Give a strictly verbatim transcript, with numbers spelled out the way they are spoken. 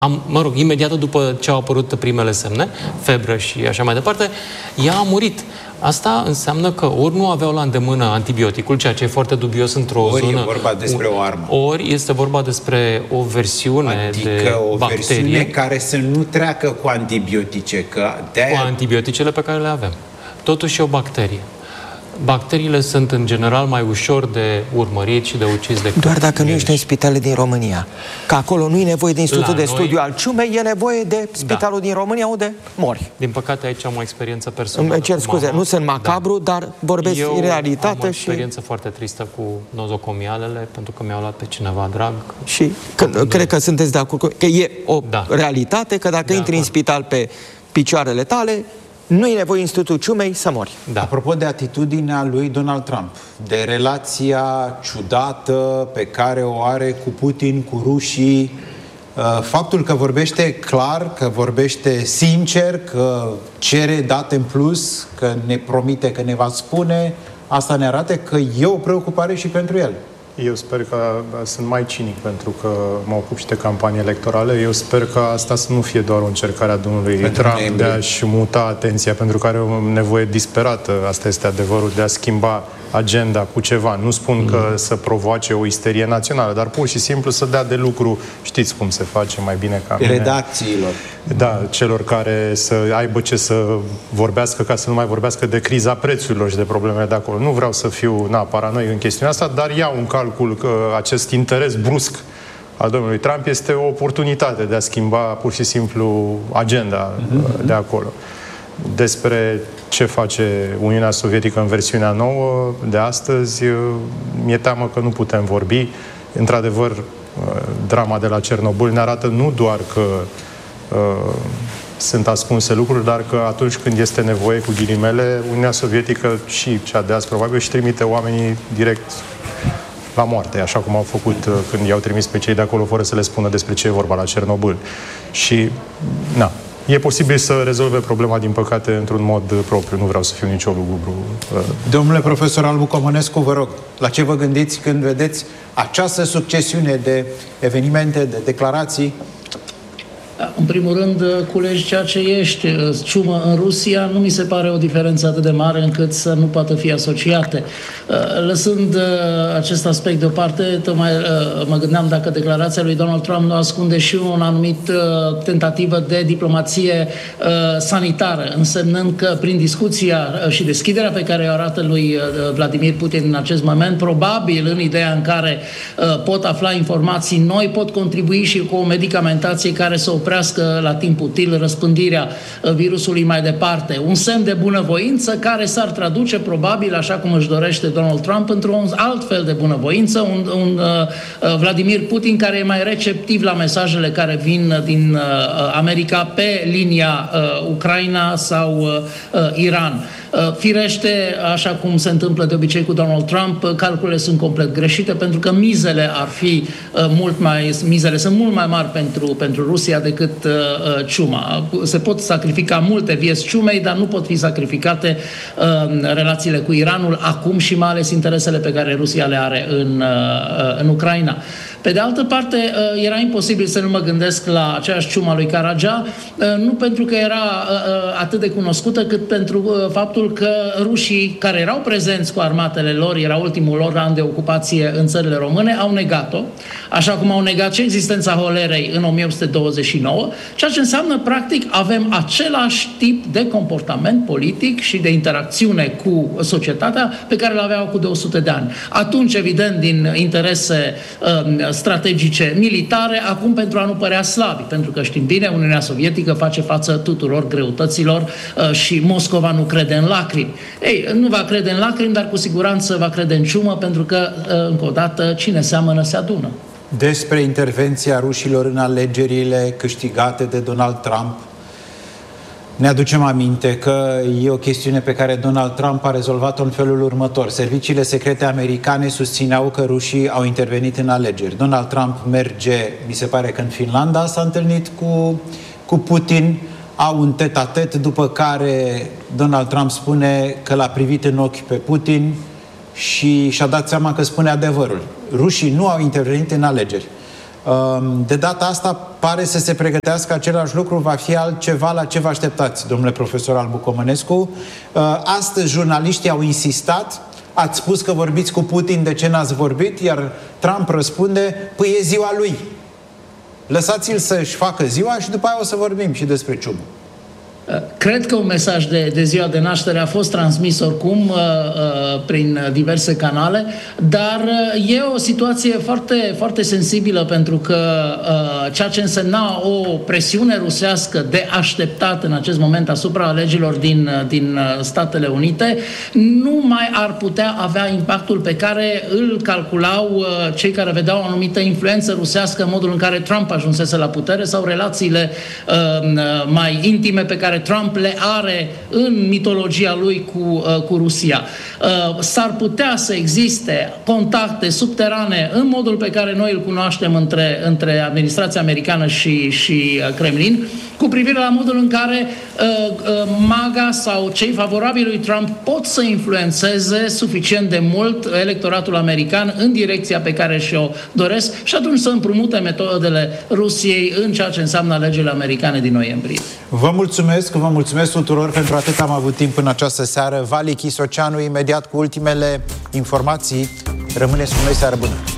Am, mă rog, imediat după ce au apărut primele semne, febră și așa mai departe, ea a murit. Asta înseamnă că ori nu aveau la îndemână antibioticul, ceea ce e foarte dubios într-o ori zonă... Ori e vorba despre o armă. Ori este vorba despre o versiune adică de o bacterie... versiune care să nu treacă cu antibiotice, că de-aia... Cu antibioticele pe care le avem. Totuși e o bacterie. Bacteriile sunt în general mai ușor de urmărit și de ucis decât... Doar dacă nu ești în spitale din România. Că acolo nu e nevoie de Institutul de Studiu al Ciumei, e nevoie de spitalul da. din România unde mori. Din păcate aici am o experiență personală. Îmi cer scuze, mama. nu sunt macabru, da. dar vorbesc Eu în realitate am o și... experiență foarte tristă cu nozocomialele, pentru că mi-au luat pe cineva drag. Și că, cred că sunteți de acord că e o da. realitate, că dacă de intri acord. în spital pe picioarele tale, nu e nevoie Institutul Ciumei să mori. Da. Apropo de atitudinea lui Donald Trump, de relația ciudată pe care o are cu Putin, cu rușii, faptul că vorbește clar, că vorbește sincer, că cere date în plus, că ne promite că ne va spune, asta ne arată că e o preocupare și pentru el. Eu sper că sunt mai cinic pentru că mă ocup și de campanie electorală. Eu sper că asta să nu fie doar o încercare a domnului Trump de a-și muta atenția, pentru că are o nevoie disperată, asta este adevărul, de a schimba agenda cu ceva. Nu spun mm. că să provoace o isterie națională, dar pur și simplu să dea de lucru, știți cum se face mai bine ca mine. Redacțiilor. Da, celor care să aibă ce să vorbească, ca să nu mai vorbească de criza prețurilor și de problemele de acolo. Nu vreau să fiu, na, paranoic în chestiunea asta, dar iau în calcul că acest interes brusc al domnului Trump este o oportunitate de a schimba pur și simplu agenda mm-hmm. de acolo. Despre ce face Uniunea Sovietică în versiunea nouă de astăzi, mi-e teamă că nu putem vorbi. Într-adevăr, drama de la Cernobâl ne arată nu doar că uh, sunt ascunse lucruri, dar că atunci când este nevoie, cu ghilimele, Uniunea Sovietică și cea de azi probabil își trimite oamenii direct la moarte, așa cum au făcut uh, când i-au trimis pe cei de acolo fără să le spună despre ce e vorba la Cernobâl. Și, na, e posibil să rezolve problema, din păcate, într-un mod propriu. Nu vreau să fiu nicio lugubru. Domnule profesor Albu Comănescu, vă rog, la ce vă gândiți când vedeți această succesiune de evenimente, de declarații? În primul rând, culegi ceea ce ești. Ciumă în Rusia nu mi se pare o diferență atât de mare încât să nu poată fi asociate. Lăsând acest aspect deoparte, tocmai mă gândeam dacă declarația lui Donald Trump nu ascunde și un anumit tentativă de diplomație sanitară, însemnând că prin discuția și deschiderea pe care o arată lui Vladimir Putin în acest moment, probabil în ideea în care pot afla informații noi, pot contribui și cu o medicamentație care să oprească la timp util răspândirea virusului mai departe. Un semn de bunăvoință care s-ar traduce probabil, așa cum își dorește Donald Trump, într-un alt fel de bunăvoință, un, un uh, Vladimir Putin care e mai receptiv la mesajele care vin din uh, America pe linia uh, Ucraina sau uh, Iran. Uh, firește, așa cum se întâmplă de obicei cu Donald Trump, uh, calculele sunt complet greșite, pentru că mizele ar fi uh, mult mai, mizele sunt mult mai mari pentru, pentru Rusia decât uh, ciuma. Se pot sacrifica multe vieți ciumei, dar nu pot fi sacrificate uh, relațiile cu Iranul acum și mai ales interesele pe care Rusia le are în, uh, în Ucraina. Pe de altă parte, uh, era imposibil să nu mă gândesc la aceeași ciuma lui Karadzha, uh, nu pentru că era uh, atât de cunoscută, cât pentru uh, faptul că rușii care erau prezenți cu armatele lor, era ultimul lor an de ocupație în țările române, au negat-o, așa cum au negat și existența holerei în o mie opt sute douăzeci și nouă, ceea ce înseamnă, practic, avem același tip de comportament politic și de interacțiune cu societatea pe care l-aveau cu două sute de ani. Atunci, evident, din interese uh, strategice militare, acum pentru a nu părea slabi, pentru că știm bine, Uniunea Sovietică face față tuturor greutăților uh, și Moscova nu crede în lacrimi. Ei, nu va crede în lacrimi, dar cu siguranță va crede în ciumă, pentru că, uh, încă o dată, cine seamănă se adună. Despre intervenția rușilor în alegerile câștigate de Donald Trump, ne aducem aminte că e o chestiune pe care Donald Trump a rezolvat-o în felul următor. Serviciile secrete americane susțineau că rușii au intervenit în alegeri. Donald Trump merge, mi se pare că în Finlanda, s-a întâlnit cu, cu Putin, au un tet-a-tet, după care Donald Trump spune că l-a privit în ochi pe Putin și și-a dat seama că spune adevărul. Rușii nu au intervenit în alegeri. De data asta pare să se pregătească același lucru, va fi altceva. La ce vă așteptați, domnule profesor Albu Comănescu? Astăzi jurnaliștii au insistat, ați spus că vorbiți cu Putin, de ce n-ați vorbit? Iar Trump răspunde, păi e ziua lui. Lăsați-l să-și facă ziua și după aia o să vorbim și despre ciumă. Cred că un mesaj de, de ziua de naștere a fost transmis oricum uh, uh, prin diverse canale, dar uh, e o situație foarte, foarte sensibilă pentru că uh, ceea ce însemna o presiune rusească de așteptat în acest moment asupra alegerilor din, din Statele Unite nu mai ar putea avea impactul pe care îl calculau uh, cei care vedeau o anumită influență rusească în modul în care Trump ajunsese la putere sau relațiile uh, mai intime pe care Trump le are în mitologia lui cu, uh, cu Rusia. Uh, s-ar putea să existe contacte subterane în modul pe care noi îl cunoaștem între, între administrația americană și, și uh, Kremlin, cu privire la modul în care uh, uh, MAGA sau cei favorabili lui Trump pot să influențeze suficient de mult electoratul american în direcția pe care și-o doresc și atunci să împrumute metodele Rusiei în ceea ce înseamnă alegerile americane din noiembrie. Vă mulțumesc, vă mulțumesc tuturor pentru atât am avut timp în această seară. Vali Chisoceanu, imediat cu ultimele informații. Rămâneți cu noi, seară bună!